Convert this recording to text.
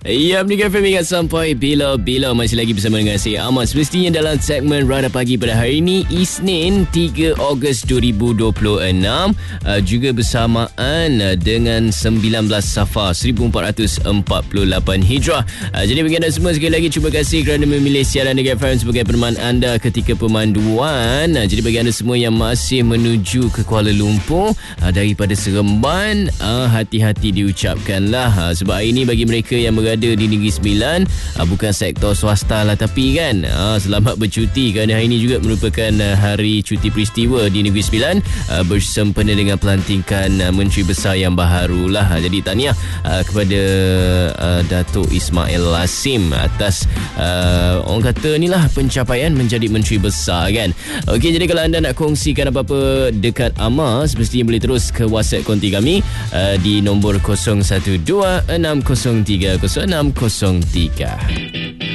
Ya, Mega FM ingat sampai bila-bila masih lagi bersama dengan saya Ahmad. Semestinya dalam segmen Rada Pagi pada hari ini, Isnin 3 Ogos 2026, juga bersamaan dengan 19 Safar 1448 Hijrah. Jadi bagi anda semua, sekali lagi terima kasih kerana memilih siaran Mega FM sebagai peneman anda ketika pemanduan. Jadi bagi anda semua yang masih menuju ke Kuala Lumpur daripada Seremban, hati-hati diucapkanlah, sebab hari ini bagi mereka yang berada di Negeri Sembilan, bukan sektor swasta lah, tapi kan selamat bercuti kerana hari ini juga merupakan hari cuti peristiwa di Negeri Sembilan, bersempena dengan pelantikan Menteri Besar yang baharu lah. Jadi tahniah kepada Datuk Ismail Lasim atas orang kata ni lah pencapaian menjadi Menteri Besar kan. Okey, jadi kalau anda nak kongsikan apa-apa dekat Amar, semestinya boleh terus ke WhatsApp konti kami di nombor 0126030603.